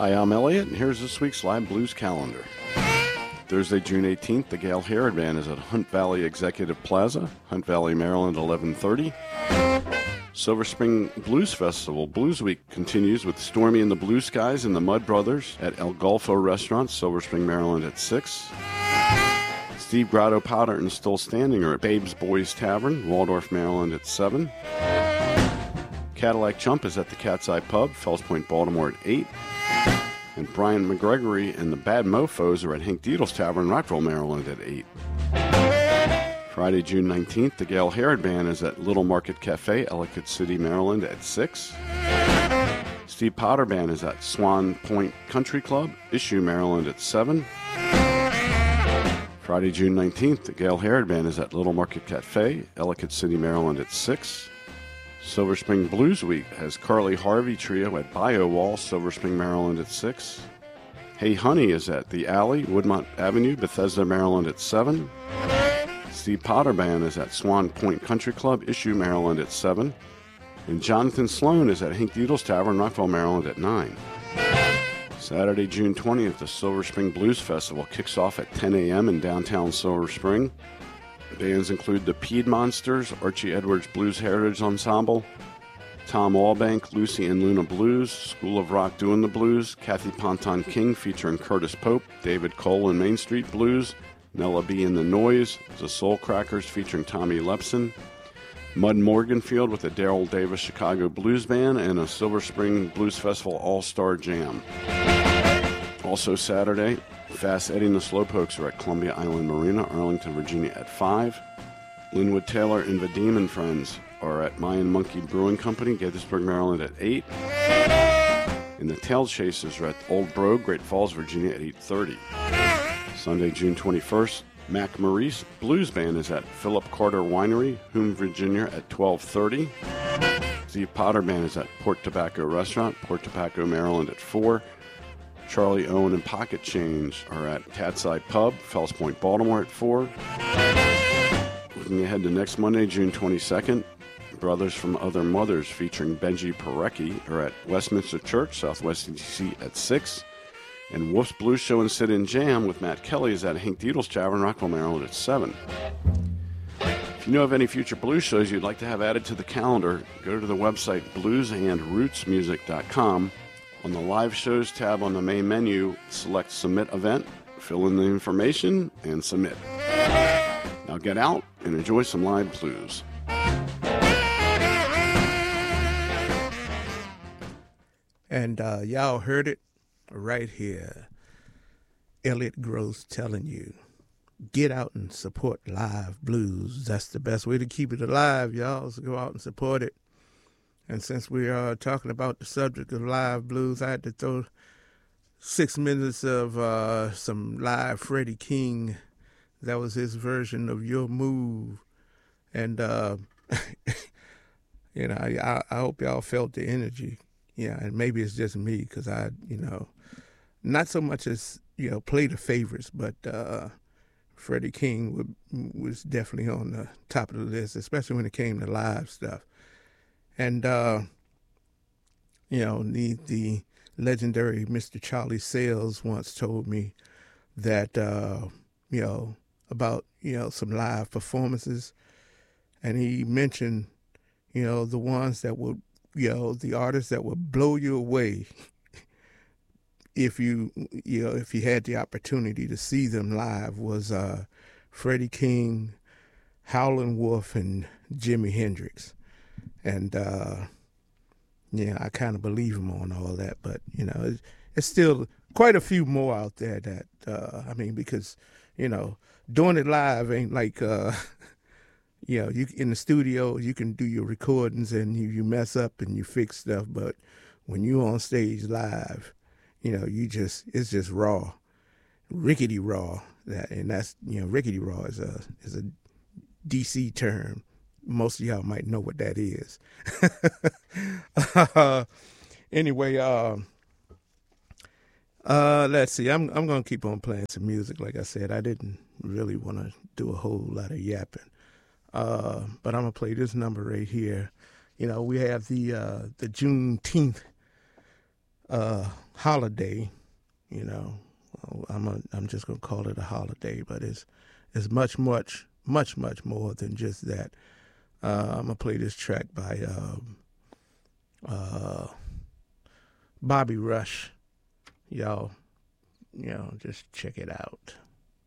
Hi, I'm Elliot, and here's this week's Live Blues calendar. Thursday, June 18th, the Gail Herod Band is at Hunt Valley Executive Plaza, Hunt Valley, Maryland, 11:30. Silver Spring Blues Festival Blues Week continues with Stormy and the Blue Skies and the Mud Brothers at El Golfo Restaurant, Silver Spring, Maryland, at 6. Steve Grotto, Powder, and Still Standing are at Babe's Boys Tavern, Waldorf, Maryland, at 7. Cadillac Chump is at the Cat's Eye Pub, Fells Point, Baltimore, at 8. And Brian McGregory and the Bad Mofos are at Hank Diedel's Tavern, Rockville, Maryland, at 8. Friday, June 19th, the Gail Herod Band is at Little Market Cafe, Ellicott City, Maryland, at 6. Steve Potter Band is at Swan Point Country Club, Issue, Maryland, at 7. Friday, June 19th, the Gail Herod Band is at Little Market Cafe, Ellicott City, Maryland, at 6. Silver Spring Blues Week has Carly Harvey Trio at Bio Wall, Silver Spring, Maryland, at 6. Hey Honey is at The Alley, Woodmont Avenue, Bethesda, Maryland, at 7. Steve Potter Band is at Swan Point Country Club, Issue, Maryland, at 7. And Jonathan Sloan is at Hank Diedel's Tavern, Rockville, Maryland, at 9. Saturday, June 20th, the Silver Spring Blues Festival kicks off at 10 a.m. in downtown Silver Spring. Bands include the Piedmonsters, Archie Edwards Blues Heritage Ensemble, Tom Allbank, Lucy and Luna Blues, School of Rock Doing the Blues, Kathy Ponton King featuring Curtis Pope, David Cole and Main Street Blues, Nella B and the Noise, the Soul Crackers featuring Tommy Lepson, Mud Morganfield with the Daryl Davis Chicago Blues Band, and a Silver Spring Blues Festival All-Star Jam. Also Saturday, Fast Eddie and the Slowpokes are at Columbia Island Marina, Arlington, Virginia, at 5. Linwood Taylor and Vadim and Friends are at Mayan Monkey Brewing Company, Gaithersburg, Maryland, at 8. And the Tail Chasers are at Old Brogue, Great Falls, Virginia, at 8:30. Sunday, June 21st, Mac Maurice Blues Band is at Philip Carter Winery, Hume, Virginia, at 12:30. Steve Potter Band is at Port Tobacco Restaurant, Port Tobacco, Maryland, at 4. Charlie Owen and Pocket Change are at Cat's Eye Pub, Fells Point, Baltimore, at 4. Looking ahead to next Monday, June 22nd, Brothers from Other Mothers featuring Benji Parecki are at Westminster Church, Southwest D.C. at 6. And Wolf's Blues Show and Sit-In Jam with Matt Kelly is at Hank Diedel's Tavern, Rockville, Maryland, at 7. If you know of any future blues shows you'd like to have added to the calendar, go to the website bluesandrootsmusic.com. On the Live Shows tab on the main menu, select Submit Event, fill in the information, and submit. Now get out and enjoy some live blues. And y'all heard it right here. Elliot Gross telling you, get out and support live blues. That's the best way to keep it alive, y'all, so go out and support it. And since we are talking about the subject of live blues, I had to throw 6 minutes of some live Freddie King. That was his version of Your Move. And, you know, I hope y'all felt the energy. Yeah, and maybe it's just me because I, you know, not so much as, you know, play the favorites, but Freddie King was definitely on the top of the list, especially when it came to live stuff. And, you know, the legendary Mr. Charlie Sales once told me that, you know, about, you know, some live performances. And he mentioned, you know, the ones that would, you know, the artists that would blow you away if you had the opportunity to see them live was Freddie King, Howlin' Wolf, and Jimi Hendrix. And, yeah, I kind of believe him on all that. But, you know, it's still quite a few more out there that, I mean, because, you know, doing it live ain't like, you know, you in the studio, you can do your recordings and you mess up and you fix stuff. But when you on stage live, you know, it's just raw, rickety raw. And that's, you know, rickety raw is a DC term. Most of y'all might know what that is. Anyway, let's see. I'm gonna keep on playing some music. Like I said, I didn't really want to do a whole lot of yapping, but I'm gonna play this number right here. You know, we have the Juneteenth holiday, you know. I'm just gonna call it a holiday, but it's much more than just that. I'm gonna play this track by Bobby Rush. Y'all, just check it out.